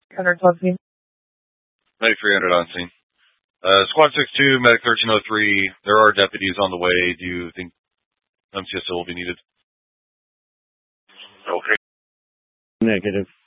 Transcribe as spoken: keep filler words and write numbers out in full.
one hundred on scene. Medic three hundred on scene. Uh, Squad six two, Medic thirteen oh three, there are deputies on the way. Do you think M C S will be needed? Okay. Negative.